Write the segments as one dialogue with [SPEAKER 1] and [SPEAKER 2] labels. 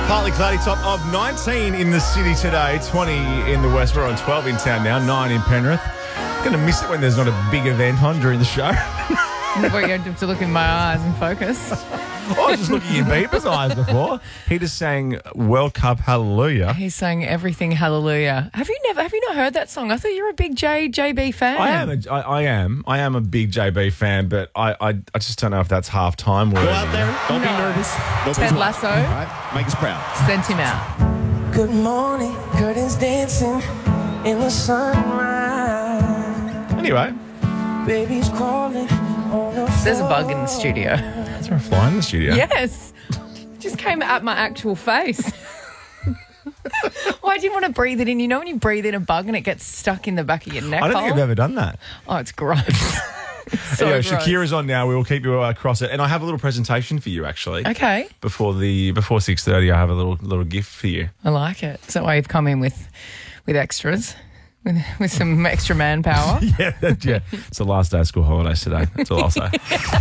[SPEAKER 1] Partly cloudy, top of 19 in the city today, 20 in the west. We're on 12 in town now, 9 in Penrith. Going to miss it when there's not a big event on during the show.
[SPEAKER 2] Where you have to look in my eyes and focus.
[SPEAKER 1] I was just looking in Bieber's eyes before. He just sang World Cup Hallelujah.
[SPEAKER 2] He sang everything Hallelujah. Have you not heard that song? I thought you were a big JB fan.
[SPEAKER 1] I am a big JB fan, but I just don't know if that's half time worthy.
[SPEAKER 3] Go out there. Don't be nervous.
[SPEAKER 2] Ted Lasso.
[SPEAKER 3] All right. Make us proud.
[SPEAKER 2] Sent him out.
[SPEAKER 4] Good morning, curtains dancing in the sunrise.
[SPEAKER 1] Anyway.
[SPEAKER 4] Baby's crawling on the
[SPEAKER 2] There's a bug in the studio.
[SPEAKER 1] Is there a fly in the studio?
[SPEAKER 2] Yes. Just came at my actual face. Why do you want to breathe it in? You know when you breathe in a bug and it gets stuck in the back of your neck
[SPEAKER 1] I don't think
[SPEAKER 2] hole?
[SPEAKER 1] I've ever done that.
[SPEAKER 2] Oh, it's gross. So
[SPEAKER 1] anyway,
[SPEAKER 2] gross.
[SPEAKER 1] Shakira's on now. We will keep you across it. And I have a little presentation for you, actually.
[SPEAKER 2] Okay.
[SPEAKER 1] Before 6:30, I have a little gift for you.
[SPEAKER 2] I like it. Is that why you've come in with extras? With some extra manpower?
[SPEAKER 1] Yeah. It's the last day of school holidays today. That's all I'll say.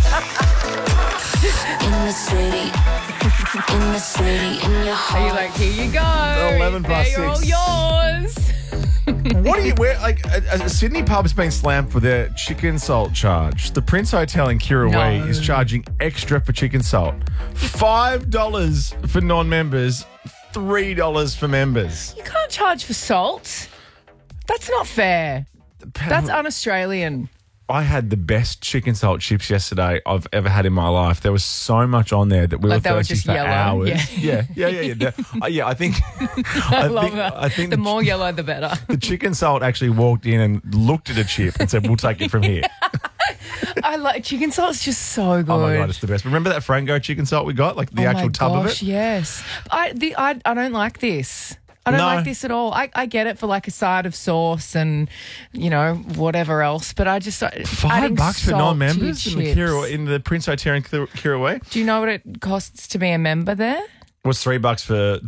[SPEAKER 5] In the city, in your heart.
[SPEAKER 2] Are you like, here you go.
[SPEAKER 1] 11 plus
[SPEAKER 2] They're all
[SPEAKER 1] 6.
[SPEAKER 2] yours.
[SPEAKER 1] What do you wear? Like a Sydney pub's been slammed for their chicken salt charge. The Prince Hotel in Kirrawee is charging extra for chicken salt. $5 for non-members, $3 for members.
[SPEAKER 2] You can't charge for salt. That's not fair. That's un-Australian.
[SPEAKER 1] I had the best chicken salt chips yesterday I've ever had in my life. There was so much on there that we were
[SPEAKER 2] They were
[SPEAKER 1] thirsty
[SPEAKER 2] just
[SPEAKER 1] for
[SPEAKER 2] yellow.
[SPEAKER 1] hours. Yeah. I think
[SPEAKER 2] I love that.
[SPEAKER 1] I think
[SPEAKER 2] the more yellow, the better.
[SPEAKER 1] the chicken salt actually walked in and looked at a chip and said, "We'll take it from here."
[SPEAKER 2] I like chicken salt. It's just so good.
[SPEAKER 1] Oh my God, it's the best. Remember that Frango chicken salt we got? Like the actual tub of it?
[SPEAKER 2] Yes. I don't like this. I don't like this at all. I get it for like a side of sauce and, whatever else, but I just...
[SPEAKER 1] $5 for non-members in the Prince Hotel in Kirrawee?
[SPEAKER 2] Do you know what it costs to be a member there?
[SPEAKER 1] What's $3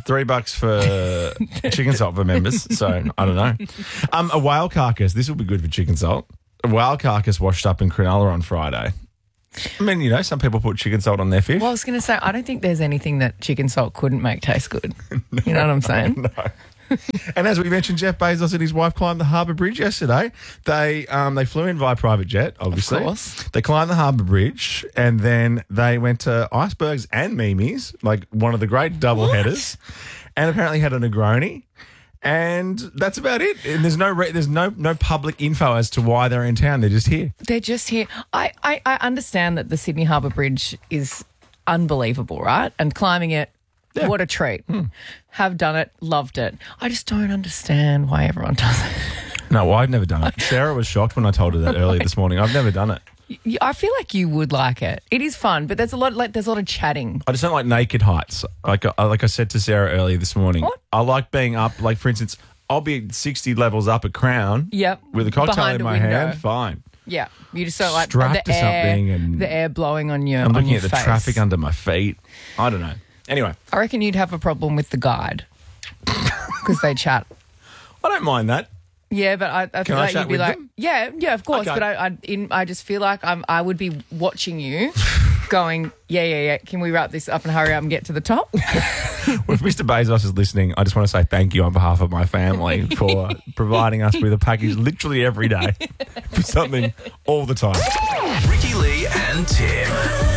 [SPEAKER 1] for chicken salt for members? So, I don't know. A whale carcass. This will be good for chicken salt. A whale carcass washed up in Cronulla on Friday. I mean, some people put chicken salt on their fish.
[SPEAKER 2] Well, I was going to say, I don't think there's anything that chicken salt couldn't make taste good. You know what I'm saying?
[SPEAKER 1] No. And as we mentioned, Jeff Bezos and his wife climbed the Harbour Bridge yesterday. They flew in via private jet, obviously.
[SPEAKER 2] Of course.
[SPEAKER 1] They climbed the Harbour Bridge and then they went to Icebergs and Mimi's, like one of the great double headers, and apparently had a Negroni. And that's about it. And there's no public info as to why they're in town. They're just here.
[SPEAKER 2] They're just here. I understand that the Sydney Harbour Bridge is unbelievable, right? And climbing it, what a treat. Have done it, loved it. I just don't understand why everyone does it.
[SPEAKER 1] No, well, I've never done it. Sarah was shocked when I told her that earlier this morning. I've never done it.
[SPEAKER 2] I feel like you would like it. It is fun, but there's a lot of chatting.
[SPEAKER 1] I just don't like naked heights. Like I said to Sarah earlier this morning.
[SPEAKER 2] What?
[SPEAKER 1] I like being up. Like for instance, I'll be 60 levels up at Crown.
[SPEAKER 2] Yep.
[SPEAKER 1] With a cocktail
[SPEAKER 2] Behind
[SPEAKER 1] in
[SPEAKER 2] a
[SPEAKER 1] my
[SPEAKER 2] window.
[SPEAKER 1] hand. Fine.
[SPEAKER 2] Yeah, you just don't like
[SPEAKER 1] Strapped to something and
[SPEAKER 2] the air blowing on your.
[SPEAKER 1] I'm looking at the
[SPEAKER 2] face.
[SPEAKER 1] traffic under my feet. I don't know. Anyway,
[SPEAKER 2] I reckon you'd have a problem with the guide because they chat.
[SPEAKER 1] I don't mind that.
[SPEAKER 2] Yeah, but I feel
[SPEAKER 1] I
[SPEAKER 2] like
[SPEAKER 1] chat
[SPEAKER 2] you'd be
[SPEAKER 1] with
[SPEAKER 2] like,
[SPEAKER 1] them?
[SPEAKER 2] yeah, of course.
[SPEAKER 1] Okay.
[SPEAKER 2] But I just feel like I would be watching you, going, yeah. Can we wrap this up and hurry up and get to the top?
[SPEAKER 1] Well, if Mr. Bezos is listening, I just want to say thank you on behalf of my family for providing us with a package literally every day for something all the time.
[SPEAKER 6] Ricky Lee and Tim.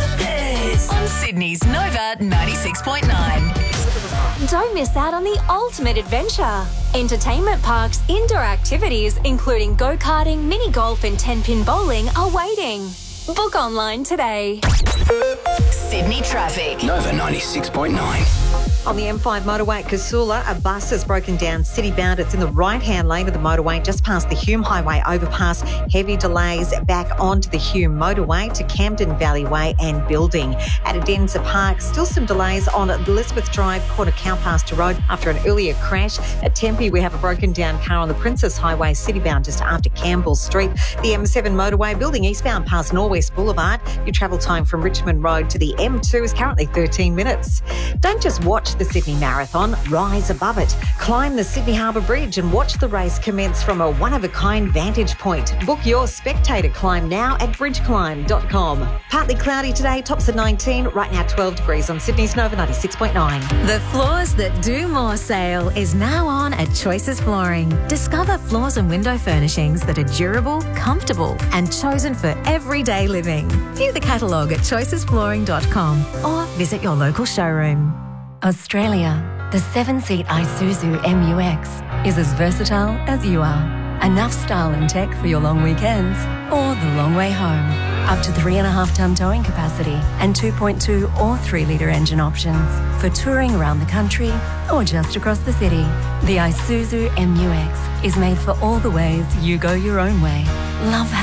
[SPEAKER 5] On Sydney's Nova 96.9.
[SPEAKER 7] Don't miss out on the ultimate adventure. Entertainment Park's indoor activities, including go-karting, mini golf and 10-pin bowling, are waiting. Book online today.
[SPEAKER 5] Sydney traffic.
[SPEAKER 6] Nova 96.9.
[SPEAKER 8] On the M5 motorway at Casula, a bus has broken down city-bound. It's in the right-hand lane of the motorway, just past the Hume Highway overpass. Heavy delays back onto the Hume motorway to Camden Valley Way and Building. At Adenza Park, still some delays on Elizabeth Drive, corner Cowpasture Road after an earlier crash. At Tempe, we have a broken down car on the Princess Highway, city-bound just after Campbell Street. The M7 motorway, building eastbound past Norwest Boulevard. Your travel time from Richmond Road to the M2 is currently 13 minutes. Don't just watch Finish the Sydney Marathon, rise above it. Climb the Sydney Harbour Bridge and watch the race commence from a one-of-a-kind vantage point. Book your spectator climb now at bridgeclimb.com. Partly cloudy today, tops at 19, right now 12 degrees on Sydney's Nova 96.9.
[SPEAKER 7] The Floors That Do More sale is now on at Choices Flooring. Discover floors and window furnishings that are durable, comfortable and chosen for everyday living. View the catalogue at choicesflooring.com or visit your local showroom. Australia, the 7-seat Isuzu MUX is as versatile as you are. Enough style and tech for your long weekends or the long way home. Up to 3.5-tonne towing capacity and 2.2 or 3-litre engine options for touring around the country or just across the city. The Isuzu MUX is made for all the ways you go your own way. Love how